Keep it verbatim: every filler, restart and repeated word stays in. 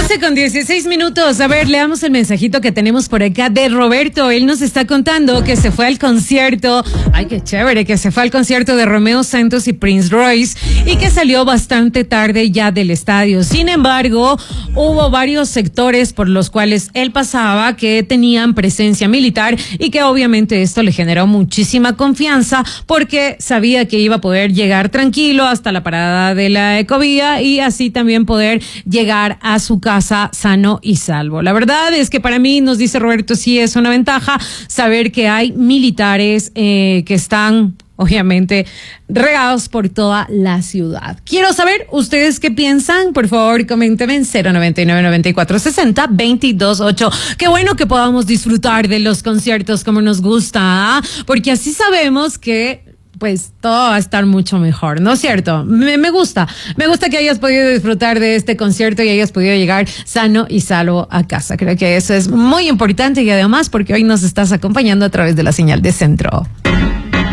doce con dieciséis minutos. A ver, leamos el mensajito que tenemos por acá de Roberto. Él nos está contando que se fue al concierto. Ay, qué chévere, que se fue al concierto de Romeo Santos y Prince Royce y que salió bastante tarde ya del estadio. Sin embargo, hubo varios sectores por los cuales él pasaba que tenían presencia militar y que obviamente esto le generó muchísima confianza porque sabía que iba a poder llegar tranquilo hasta la parada de la Ecovía y así también poder llegar a su casa sano y salvo. La verdad es que para mí, nos dice Roberto, sí es una ventaja saber que hay militares eh, que están obviamente regados por toda la ciudad. Quiero saber ustedes qué piensan. Por favor, coméntenme en cero noventa y nueve, noventa y cuatro, sesenta, veintidós ocho. Qué bueno que podamos disfrutar de los conciertos como nos gusta, ¿eh? Porque así sabemos que pues todo va a estar mucho mejor, ¿no es cierto? Me, me gusta, me gusta que hayas podido disfrutar de este concierto y hayas podido llegar sano y salvo a casa. Creo que eso es muy importante y además porque hoy nos estás acompañando a través de la señal de Centro.